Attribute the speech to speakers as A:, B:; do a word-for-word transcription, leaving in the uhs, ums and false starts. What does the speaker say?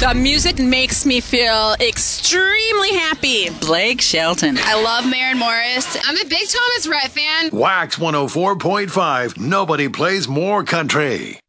A: The music makes me feel extremely happy.
B: Blake Shelton.
C: I love Maren Morris.
D: I'm a big Thomas Rhett fan.
E: Wax one oh four point five. Nobody plays more country.